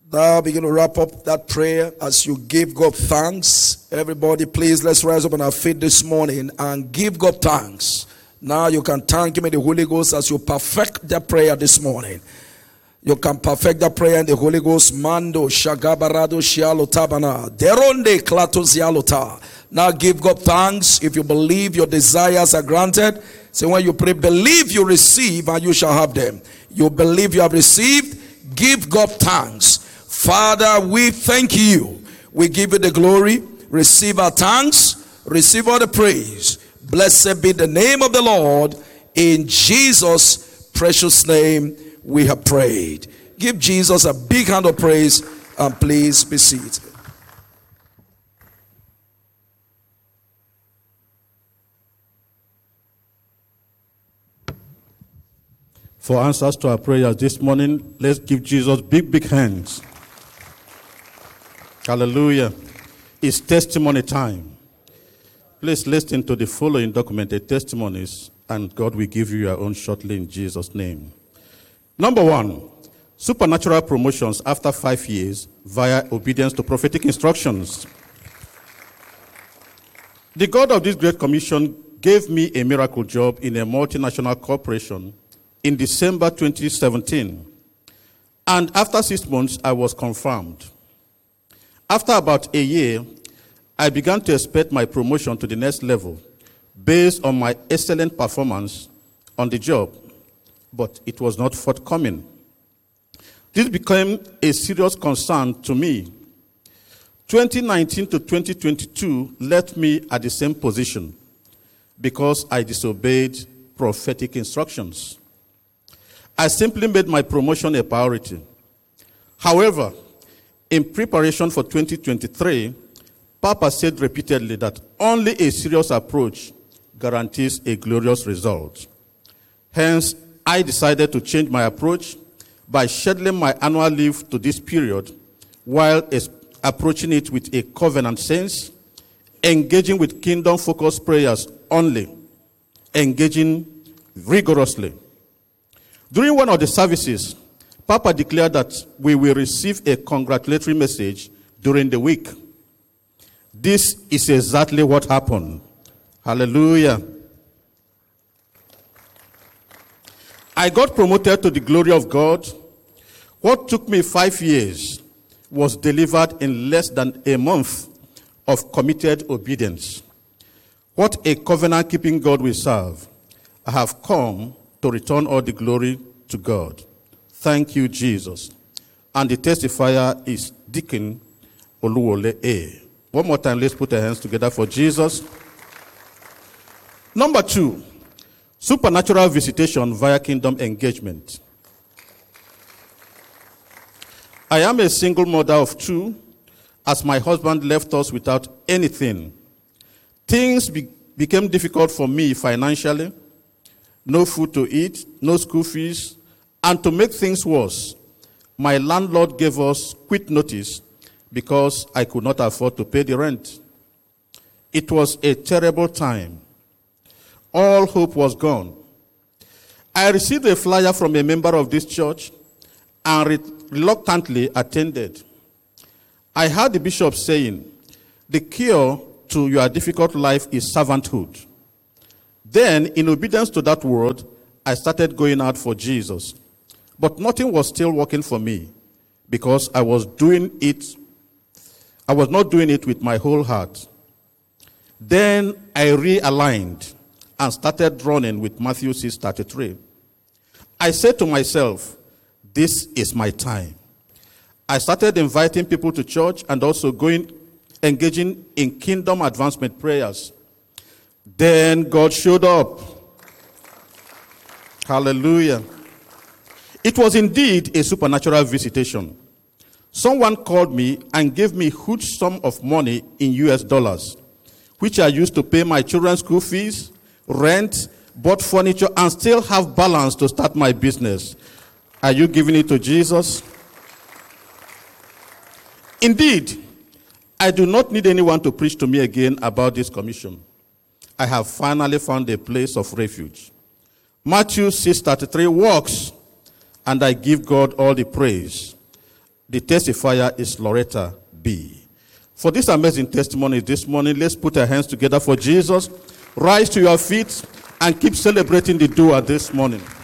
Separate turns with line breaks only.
Now begin to wrap up that prayer as you give God thanks. Everybody, please, let's rise up on our feet this morning and give God thanks. Now you can thank Him in the Holy Ghost as you perfect that prayer this morning. You can perfect that prayer in the Holy Ghost. Mando shagabarado shialo tabana deronde klato zialota. Now give God thanks. If you believe your desires are granted, say when you pray, believe you receive and you shall have them. You believe you have received, give God thanks. Father, we thank you. We give you the glory. Receive our thanks. Receive all the praise. Blessed be the name of the Lord. In Jesus' precious name we have prayed. Give Jesus a big hand of praise and please be seated.
For answers to our prayers this morning, let's give Jesus big hands. Hallelujah. It's testimony time. Please listen to the following documented testimonies, and God will give you your own shortly in Jesus' name. Number 1, supernatural promotions after 5 years via obedience to prophetic instructions. The God of this great commission gave me a miracle job in a multinational corporation in December 2017. And after 6 months, I was confirmed. After about a year, I began to expect my promotion to the next level based on my excellent performance on the job, but it was not forthcoming. This became a serious concern to me. 2019 to 2022 left me at the same position because I disobeyed prophetic instructions. I simply made my promotion a priority. However, in preparation for 2023, Papa said repeatedly that only a serious approach guarantees a glorious result. Hence, I decided to change my approach by scheduling my annual leave to this period while approaching it with a covenant sense, engaging with kingdom-focused prayers only, engaging rigorously. During one of the services, Papa declared that we will receive a congratulatory message during the week. This is exactly what happened. Hallelujah. I got promoted to the glory of God. What took me 5 years was delivered in less than a month of committed obedience. What a covenant-keeping God we serve. I have come to return all the glory to God. Thank you, Jesus. And the testifier is Deacon Oluwole A. One more time, let's put our hands together for Jesus. Number 2, supernatural visitation via kingdom engagement. I am a single mother of 2, as my husband left us without anything. Things became difficult for me financially. No food to eat, no school fees, and to make things worse, my landlord gave us quit notice because I could not afford to pay the rent. It was a terrible time. All hope was gone. I received a flyer from a member of this church and reluctantly attended. I heard the bishop saying, the cure to your difficult life is servanthood. Then, in obedience to that word, I started going out for Jesus. But nothing was still working for me because I was not doing it with my whole heart. Then I realigned and started running with Matthew 6:33. I said to myself, this is my time. I started inviting people to church and also engaging in kingdom advancement prayers. Then God showed up. Hallelujah. It was indeed a supernatural visitation. Someone called me and gave me a huge sum of money in US dollars, which I used to pay my children's school fees, rent, bought furniture, and still have balance to start my business. Are you giving it to Jesus? Indeed, I do not need anyone to preach to me again about this commission. I have finally found a place of refuge. Matthew 6:33 works, and I give God all the praise. The testifier is Loretta B. For this amazing testimony this morning, let's put our hands together for Jesus. Rise to your feet and keep celebrating the doer this morning.